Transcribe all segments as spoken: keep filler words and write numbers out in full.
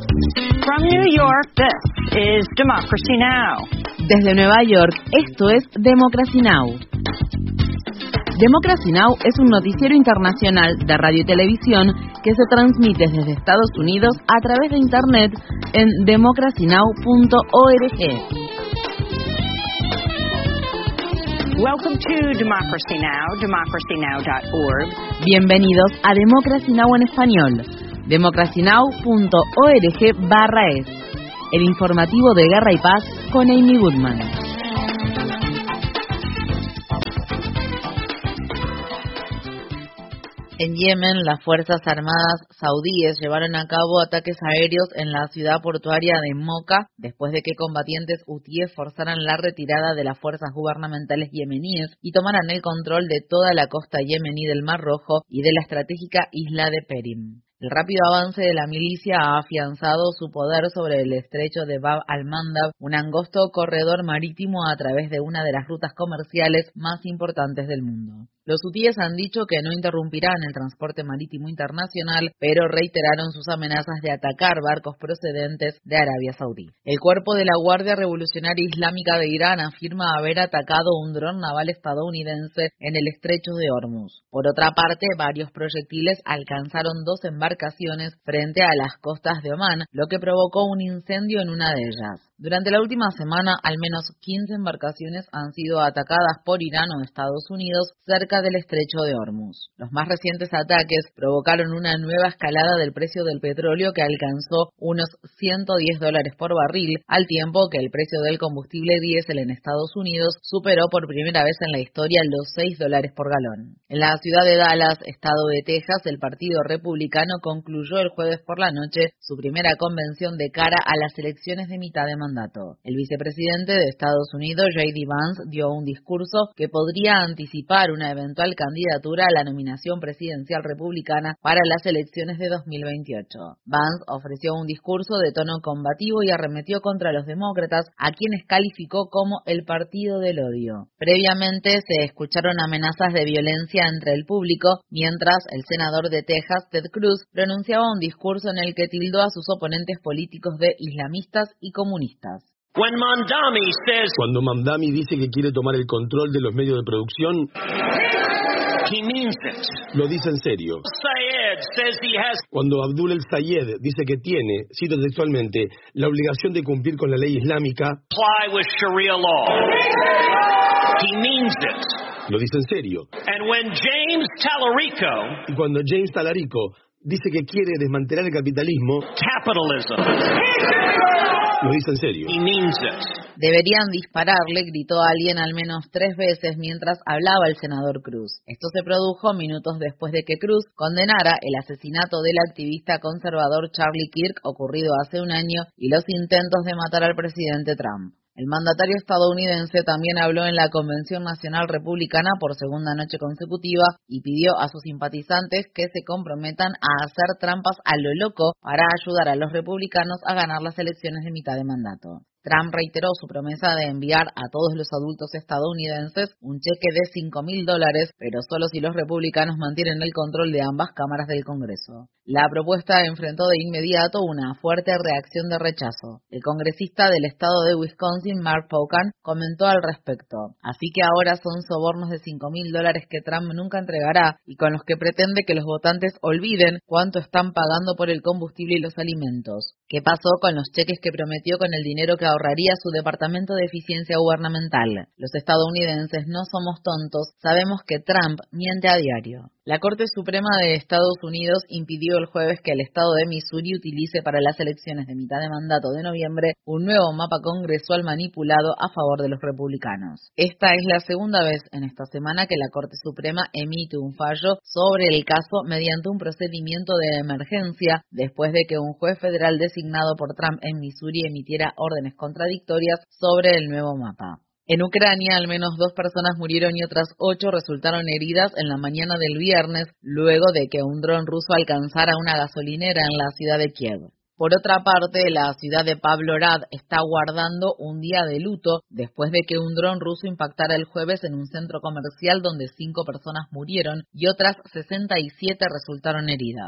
From New York, this is Democracy Now! Desde Nueva York, esto es Democracy Now! Democracy Now! Es un noticiero internacional de radio y televisión que se transmite desde Estados Unidos a través de Internet en democracy now punto org. Welcome to Democracy Now! democracy now dot org. Bienvenidos a Democracy Now! En español. democracy now punto org barra es. El informativo de Guerra y Paz con Amy Goodman. En Yemen, las Fuerzas Armadas saudíes llevaron a cabo ataques aéreos en la ciudad portuaria de Moca después de que combatientes hutíes forzaran la retirada de las fuerzas gubernamentales yemeníes y tomaran el control de toda la costa yemení del Mar Rojo y de la estratégica isla de Perim. El rápido avance de la milicia ha afianzado su poder sobre el estrecho de Bab al-Mandab, un angosto corredor marítimo a través de una de las rutas comerciales más importantes del mundo. Los hutíes han dicho que no interrumpirán el transporte marítimo internacional, pero reiteraron sus amenazas de atacar barcos procedentes de Arabia Saudí. El cuerpo de la Guardia Revolucionaria Islámica de Irán afirma haber atacado un dron naval estadounidense en el estrecho de Hormuz. Por otra parte, varios proyectiles alcanzaron dos embarcaciones frente a las costas de Omán, lo que provocó un incendio en una de ellas. Durante la última semana, al menos quince embarcaciones han sido atacadas por Irán o Estados Unidos cerca del estrecho de Hormuz. Los más recientes ataques provocaron una nueva escalada del precio del petróleo que alcanzó unos ciento diez dólares por barril, al tiempo que el precio del combustible diésel en Estados Unidos superó por primera vez en la historia los seis dólares por galón. En la ciudad de Dallas, estado de Texas, el Partido Republicano concluyó el jueves por la noche su primera convención de cara a las elecciones de mitad de mandato. El vicepresidente de Estados Unidos, J D Vance, dio un discurso que podría anticipar una eventual candidatura a la nominación presidencial republicana para las elecciones de dos mil veintiocho. Vance ofreció un discurso de tono combativo y arremetió contra los demócratas, a quienes calificó como el partido del odio. Previamente se escucharon amenazas de violencia entre el público, mientras el senador de Texas, Ted Cruz, pronunciaba un discurso en el que tildó a sus oponentes políticos de islamistas y comunistas. When Mamdani says, Cuando Mamdani dice que quiere tomar el control de los medios de producción, he means it. lo dice en serio. Sayed says he has Cuando Abdul el Sayed dice que tiene, cito textualmente, la obligación de cumplir con la ley islámica, comply with Sharia law. He means it. lo dice en serio. And when James Talarico, Y cuando James Talarico dice que quiere desmantelar el capitalismo, capitalism, lo dice en serio. he means it. Deberían dispararle, gritó alguien al menos tres veces mientras hablaba el senador Cruz. Esto se produjo minutos después de que Cruz condenara el asesinato del activista conservador Charlie Kirk ocurrido hace un año y los intentos de matar al presidente Trump. El mandatario estadounidense también habló en la Convención Nacional Republicana por segunda noche consecutiva y pidió a sus simpatizantes que se comprometan a hacer trampas a lo loco para ayudar a los republicanos a ganar las elecciones de mitad de mandato. Trump reiteró su promesa de enviar a todos los adultos estadounidenses un cheque de cinco mil dólares, pero solo si los republicanos mantienen el control de ambas cámaras del Congreso. La propuesta enfrentó de inmediato una fuerte reacción de rechazo. El congresista del estado de Wisconsin, Mark Pocan, comentó al respecto. Así que ahora son sobornos de cinco mil dólares que Trump nunca entregará y con los que pretende que los votantes olviden cuánto están pagando por el combustible y los alimentos. ¿Qué pasó con los cheques que prometió con el dinero que ahorraría su Departamento de Eficiencia Gubernamental? Los estadounidenses no somos tontos, sabemos que Trump miente a diario. La Corte Suprema de Estados Unidos impidió el jueves que el estado de Missouri utilice para las elecciones de mitad de mandato de noviembre un nuevo mapa congresual manipulado a favor de los republicanos. Esta es la segunda vez en esta semana que la Corte Suprema emite un fallo sobre el caso mediante un procedimiento de emergencia después de que un juez federal designado por Trump en Missouri emitiera órdenes contradictorias sobre el nuevo mapa. En Ucrania, al menos dos personas murieron y otras ocho resultaron heridas en la mañana del viernes, luego de que un dron ruso alcanzara una gasolinera en la ciudad de Kiev. Por otra parte, la ciudad de Pavlograd está guardando un día de luto después de que un dron ruso impactara el jueves en un centro comercial donde cinco personas murieron y otras sesenta y siete resultaron heridas.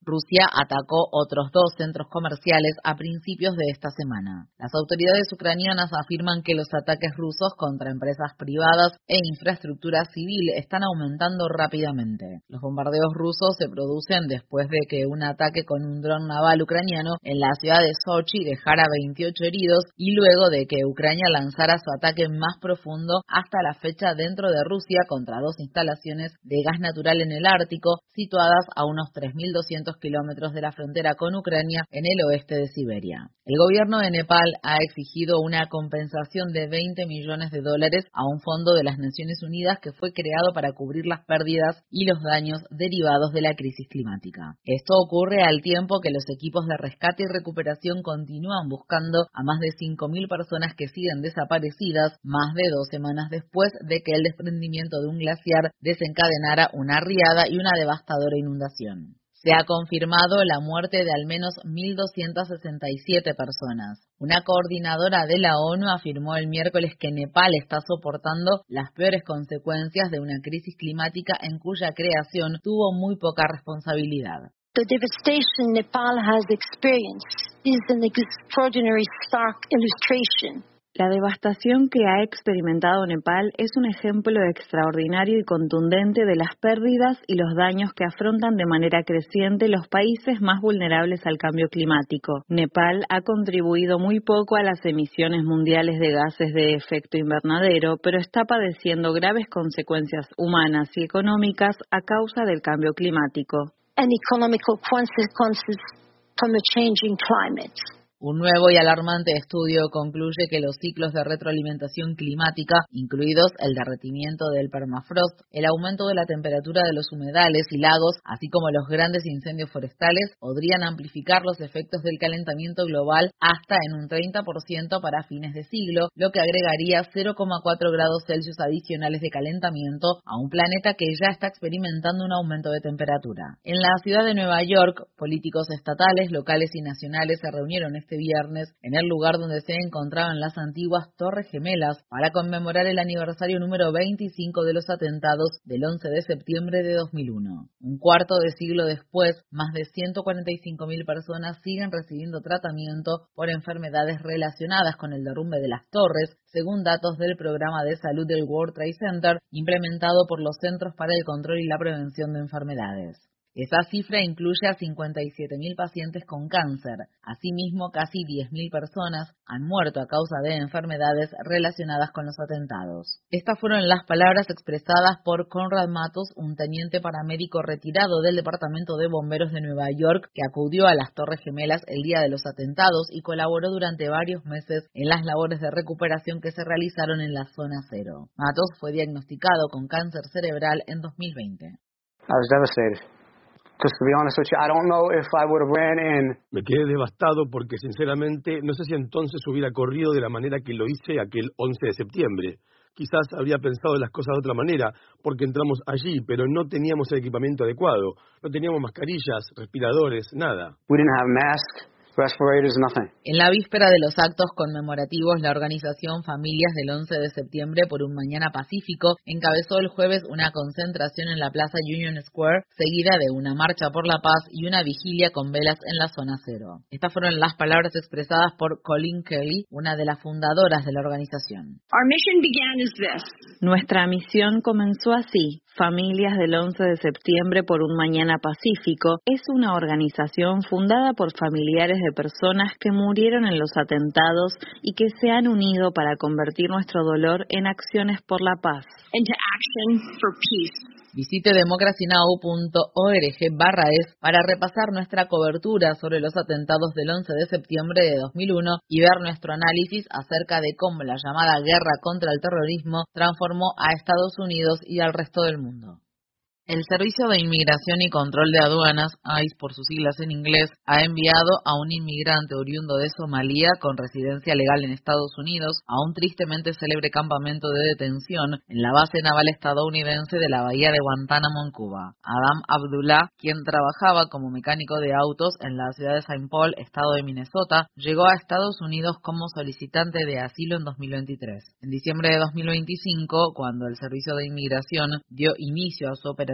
Rusia atacó otros dos centros comerciales a principios de esta semana. Las autoridades ucranianas afirman que los ataques rusos contra empresas privadas e infraestructura civil están aumentando rápidamente. Los bombardeos rusos se producen después de que un ataque con un dron naval ucraniano en la ciudad de Sochi dejara veintiocho heridos y luego de que Ucrania lanzara su ataque más profundo hasta la fecha dentro de Rusia contra dos instalaciones de gas natural en el Ártico, situadas a unos tres mil doscientos kilómetros de la frontera con Ucrania en el oeste de Siberia. El gobierno de Nepal ha exigido una compensación de veinte millones de dólares a un fondo de las Naciones Unidas que fue creado para cubrir las pérdidas y los daños derivados de la crisis climática. Esto ocurre al tiempo que los equipos de rescate y recuperación continúan buscando a más de cinco mil personas que siguen desaparecidas más de dos semanas después de que el desprendimiento de un glaciar desencadenara una riada y una devastadora inundación. Se ha confirmado la muerte de al menos mil doscientas sesenta y siete personas. Una coordinadora de la ONU afirmó el miércoles que Nepal está soportando las peores consecuencias de una crisis climática en cuya creación tuvo muy poca responsabilidad. The devastation Nepal has experienced is an extraordinary stark illustration. La devastación que ha experimentado Nepal es un ejemplo extraordinario y contundente de las pérdidas y los daños que afrontan de manera creciente los países más vulnerables al cambio climático. Nepal ha contribuido muy poco a las emisiones mundiales de gases de efecto invernadero, pero está padeciendo graves consecuencias humanas y económicas a causa del cambio climático. And economical consequences from a changing climate. Un nuevo y alarmante estudio concluye que los ciclos de retroalimentación climática, incluidos el derretimiento del permafrost, el aumento de la temperatura de los humedales y lagos, así como los grandes incendios forestales, podrían amplificar los efectos del calentamiento global hasta en un treinta por ciento para fines de siglo, lo que agregaría cero coma cuatro grados Celsius adicionales de calentamiento a un planeta que ya está experimentando un aumento de temperatura. En la ciudad de Nueva York, políticos estatales, locales y nacionales se reunieron este viernes en el lugar donde se encontraban las antiguas Torres Gemelas para conmemorar el aniversario número veinticinco de los atentados del once de septiembre de dos mil uno. Un cuarto de siglo después, más de ciento cuarenta y cinco mil personas siguen recibiendo tratamiento por enfermedades relacionadas con el derrumbe de las torres, según datos del programa de salud del World Trade Center implementado por los Centros para el Control y la Prevención de Enfermedades. Esa cifra incluye a cincuenta y siete mil pacientes con cáncer. Asimismo, casi diez mil personas han muerto a causa de enfermedades relacionadas con los atentados. Estas fueron las palabras expresadas por Conrad Matos, un teniente paramédico retirado del Departamento de Bomberos de Nueva York, que acudió a las Torres Gemelas el día de los atentados y colaboró durante varios meses en las labores de recuperación que se realizaron en la zona cero. Matos fue diagnosticado con cáncer cerebral en dos mil veinte. I was devastated. Just to be honest with you, I don't know if I would have ran in. Me quedé devastado porque sinceramente no sé si entonces hubiera corrido de la manera que lo hice aquel once de septiembre. Quizás habría pensado las cosas de otra manera porque entramos allí, pero no teníamos el equipamiento adecuado. No teníamos mascarillas, respiradores, nada. We didn't have masks. Respirators, nothing. En la víspera de los actos conmemorativos, la organización Familias del once de septiembre por un Mañana Pacífico encabezó el jueves una concentración en la Plaza Union Square, seguida de una marcha por la paz y una vigilia con velas en la zona cero. Estas fueron las palabras expresadas por Colleen Kelly, una de las fundadoras de la organización. Our mission began as this. Nuestra misión comenzó así. Familias del once de septiembre por un Mañana Pacífico es una organización fundada por familiares de personas que murieron en los atentados y que se han unido para convertir nuestro dolor en acciones por la paz. Into action for peace. Visite democracynow punto org barra es para repasar nuestra cobertura sobre los atentados del once de septiembre de dos mil uno y ver nuestro análisis acerca de cómo la llamada guerra contra el terrorismo transformó a Estados Unidos y al resto del mundo. El Servicio de Inmigración y Control de Aduanas, I C E por sus siglas en inglés, ha enviado a un inmigrante oriundo de Somalia con residencia legal en Estados Unidos a un tristemente célebre campamento de detención en la base naval estadounidense de la bahía de Guantánamo en Cuba. Adam Abdullah, quien trabajaba como mecánico de autos en la ciudad de Saint Paul, estado de Minnesota, llegó a Estados Unidos como solicitante de asilo en dos mil veintitrés. En diciembre de dos mil veinticinco, cuando el Servicio de Inmigración dio inicio a su operativo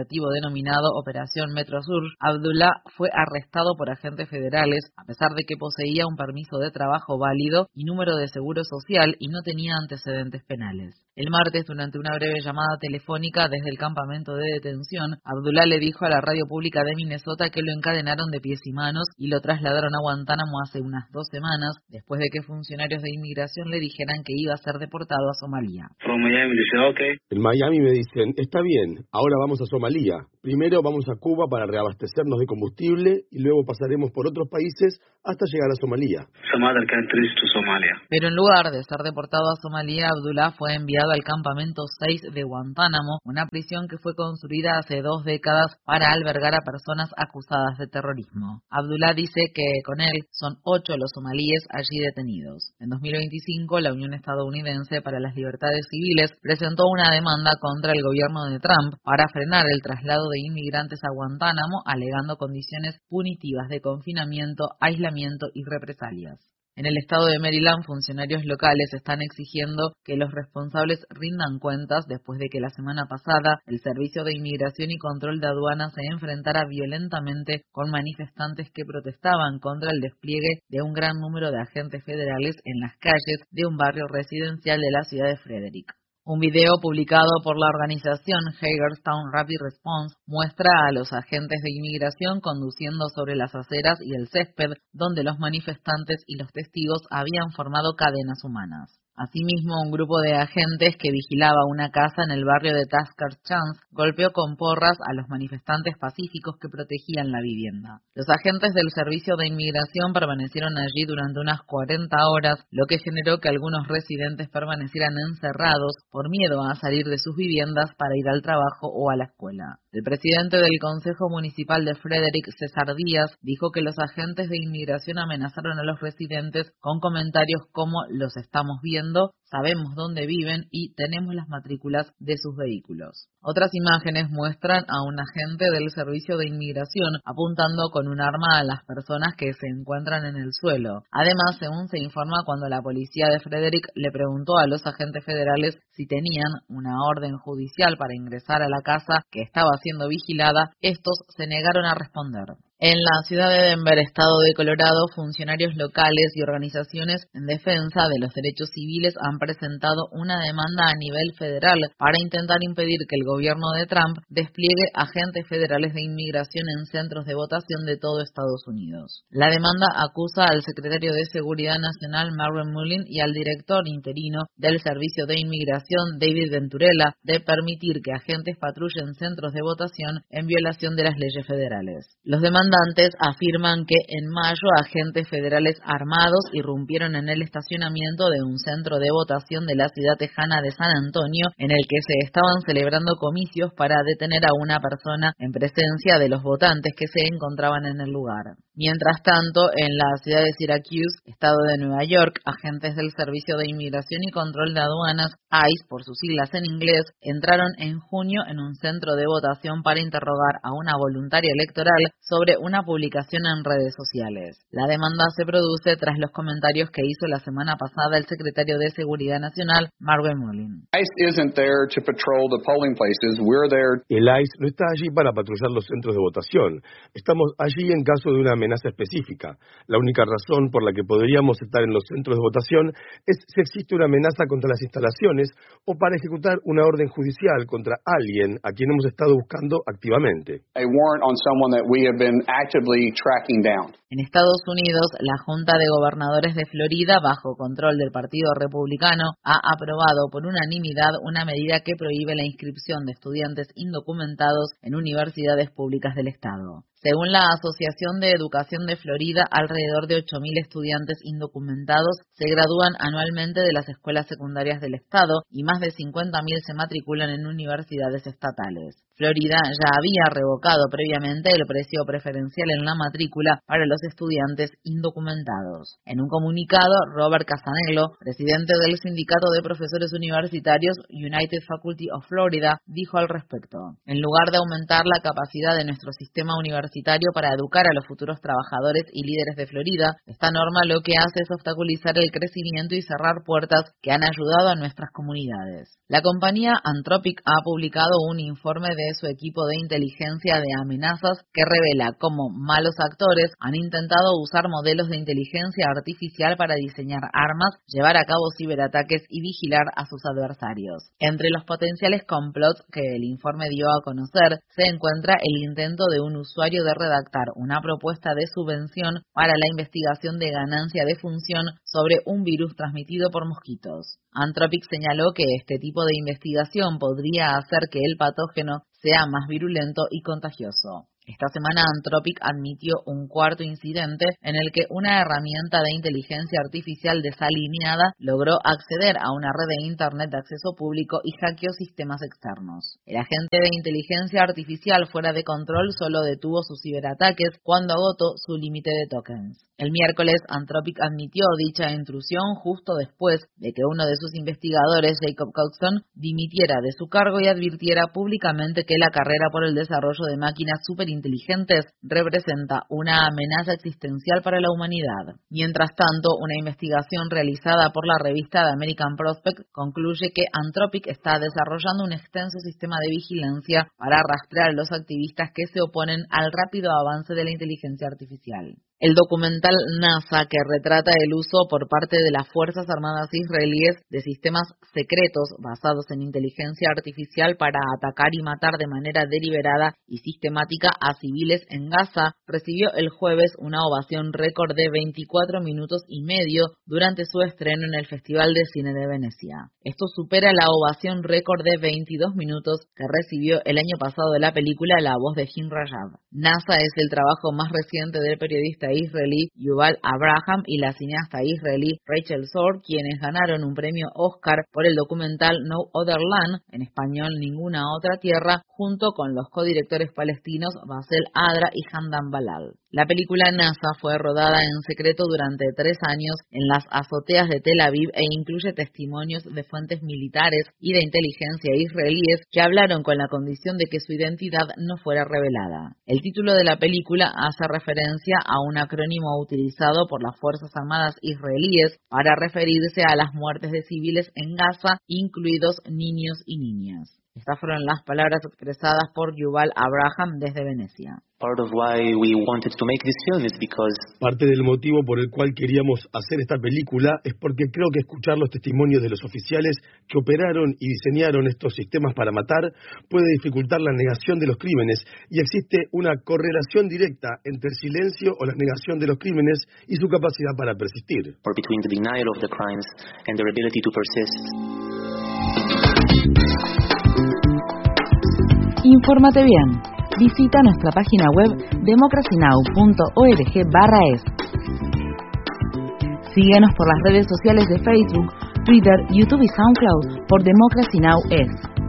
operativo denominado Operación Metro Sur, Abdullah fue arrestado por agentes federales a pesar de que poseía un permiso de trabajo válido y número de seguro social y no tenía antecedentes penales. El martes, durante una breve llamada telefónica desde el campamento de detención, Abdullah le dijo a la radio pública de Minnesota que lo encadenaron de pies y manos y lo trasladaron a Guantánamo hace unas dos semanas, después de que funcionarios de inmigración le dijeran que iba a ser deportado a Somalia. En Miami me dicen, está bien, ahora vamos a Somalia. Primero vamos a Cuba para reabastecernos de combustible y luego pasaremos por otros países hasta llegar a Somalia. Pero en lugar de ser deportado a Somalia, Abdullah fue enviado al campamento seis de Guantánamo, una prisión que fue construida hace dos décadas para albergar a personas acusadas de terrorismo. Abdullah dice que con él son ocho los somalíes allí detenidos. En dos mil veinticinco, la Unión Estadounidense para las Libertades Civiles presentó una demanda contra el gobierno de Trump para frenar el traslado de inmigrantes a Guantánamo, alegando condiciones punitivas de confinamiento, aislamiento y represalias. En el estado de Maryland, funcionarios locales están exigiendo que los responsables rindan cuentas después de que la semana pasada el Servicio de Inmigración y Control de Aduanas se enfrentara violentamente con manifestantes que protestaban contra el despliegue de un gran número de agentes federales en las calles de un barrio residencial de la ciudad de Frederick. Un video publicado por la organización Hagerstown Rapid Response muestra a los agentes de inmigración conduciendo sobre las aceras y el césped donde los manifestantes y los testigos habían formado cadenas humanas. Asimismo, un grupo de agentes que vigilaba una casa en el barrio de Tasker Chance golpeó con porras a los manifestantes pacíficos que protegían la vivienda. Los agentes del Servicio de Inmigración permanecieron allí durante unas cuarenta horas, lo que generó que algunos residentes permanecieran encerrados por miedo a salir de sus viviendas para ir al trabajo o a la escuela. El presidente del Consejo Municipal de Frederick, César Díaz, dijo que los agentes de inmigración amenazaron a los residentes con comentarios como «los estamos viendo», «sabemos dónde viven» y «tenemos las matrículas de sus vehículos». Otras imágenes muestran a un agente del Servicio de Inmigración apuntando con un arma a las personas que se encuentran en el suelo. Además, según se informa, cuando la policía de Frederick le preguntó a los agentes federales si tenían una orden judicial para ingresar a la casa que estaba siendo vigilada, estos se negaron a responder. En la ciudad de Denver, estado de Colorado, funcionarios locales y organizaciones en defensa de los derechos civiles han presentado una demanda a nivel federal para intentar impedir que el gobierno de Trump despliegue agentes federales de inmigración en centros de votación de todo Estados Unidos. La demanda acusa al secretario de Seguridad Nacional, Marvin Mullin, y al director interino del Servicio de Inmigración, David Venturella, de permitir que agentes patrullen centros de votación en violación de las leyes federales. Los demandantes afirman que en mayo agentes federales armados irrumpieron en el estacionamiento de un centro de votación de la ciudad tejana de San Antonio, en el que se estaban celebrando comicios para detener a una persona en presencia de los votantes que se encontraban en el lugar. Mientras tanto, en la ciudad de Syracuse, estado de Nueva York, agentes del Servicio de Inmigración y Control de Aduanas, ICE por sus siglas en inglés, entraron en junio en un centro de votación para interrogar a una voluntaria electoral sobre una publicación en redes sociales. La demanda se produce tras los comentarios que hizo la semana pasada el secretario de Seguridad Nacional, Marvin Mullin. ICE isn't there to patrol the polling places. We're there. El ICE no está allí para patrullar los centros de votación. Estamos allí en caso de una amenaza específica. La única razón por la que podríamos estar en los centros de votación es si existe una amenaza contra las instalaciones o para ejecutar una orden judicial contra alguien a quien hemos estado buscando activamente. A warrant on someone that we have been actively tracking down. En Estados Unidos, la Junta de Gobernadores de Florida, bajo control del Partido Republicano, ha aprobado por unanimidad una medida que prohíbe la inscripción de estudiantes indocumentados en universidades públicas del estado. Según la Asociación de Educación de Florida, alrededor de ocho mil estudiantes indocumentados se gradúan anualmente de las escuelas secundarias del estado y más de cincuenta mil se matriculan en universidades estatales. Florida ya había revocado previamente el precio preferencial en la matrícula para los estudiantes indocumentados. En un comunicado, Robert Casanello, presidente del Sindicato de Profesores Universitarios United Faculty of Florida, dijo al respecto: en lugar de aumentar la capacidad de nuestro sistema universitario universitario para educar a los futuros trabajadores y líderes de Florida, esta norma lo que hace es obstaculizar el crecimiento y cerrar puertas que han ayudado a nuestras comunidades. La compañía Anthropic ha publicado un informe de su equipo de inteligencia de amenazas que revela cómo malos actores han intentado usar modelos de inteligencia artificial para diseñar armas, llevar a cabo ciberataques y vigilar a sus adversarios. Entre los potenciales complots que el informe dio a conocer se encuentra el intento de un usuario de redactar una propuesta de subvención para la investigación de ganancia de función sobre un virus transmitido por mosquitos. Anthropic señaló que este tipo de investigación podría hacer que el patógeno sea más virulento y contagioso. Esta semana Anthropic admitió un cuarto incidente en el que una herramienta de inteligencia artificial desalineada logró acceder a una red de Internet de acceso público y hackeó sistemas externos. El agente de inteligencia artificial fuera de control solo detuvo sus ciberataques cuando agotó su límite de tokens. El miércoles, Anthropic admitió dicha intrusión justo después de que uno de sus investigadores, Jacob Coxon, dimitiera de su cargo y advirtiera públicamente que la carrera por el desarrollo de máquinas superinteligentes representa una amenaza existencial para la humanidad. Mientras tanto, una investigación realizada por la revista The American Prospect concluye que Anthropic está desarrollando un extenso sistema de vigilancia para rastrear a los activistas que se oponen al rápido avance de la inteligencia artificial. El documental NASA, que retrata el uso por parte de las Fuerzas Armadas israelíes de sistemas secretos basados en inteligencia artificial para atacar y matar de manera deliberada y sistemática a civiles en Gaza, recibió el jueves una ovación récord de veinticuatro minutos y medio durante su estreno en el Festival de Cine de Venecia. Esto supera la ovación récord de veintidós minutos que recibió el año pasado de la película La voz de Jim Rajab. NASA es el trabajo más reciente del periodista israelí Yuval Abraham y la cineasta israelí Rachel Sor, quienes ganaron un premio Oscar por el documental No Other Land, en español Ninguna Otra Tierra, junto con los codirectores palestinos Basel Adra y Handan Balal. La película NASA fue rodada en secreto durante tres años en las azoteas de Tel Aviv e incluye testimonios de fuentes militares y de inteligencia israelíes que hablaron con la condición de que su identidad no fuera revelada. El título de la película hace referencia a un acrónimo utilizado por las Fuerzas Armadas israelíes para referirse a las muertes de civiles en Gaza, incluidos niños y niñas. Estas fueron las palabras expresadas por Yuval Abraham desde Venecia. Parte del motivo por el cual queríamos hacer esta película es porque creo que escuchar los testimonios de los oficiales que operaron y diseñaron estos sistemas para matar puede dificultar la negación de los crímenes, y existe una correlación directa entre el silencio o la negación de los crímenes y su capacidad para persistir. Infórmate bien. Visita nuestra página web democracy now punto org barra es. Síguenos por las redes sociales de Facebook, Twitter, YouTube y SoundCloud por Democracy Now! Es.